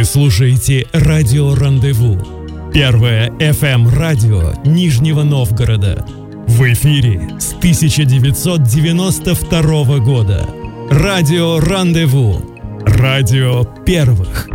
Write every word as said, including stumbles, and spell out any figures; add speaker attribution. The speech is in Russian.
Speaker 1: Вы слушаете «Радио Рандеву», первое эф эм-радио Нижнего Новгорода. В эфире с тысяча девятьсот девяносто второго года. «Радио Рандеву», радио первых.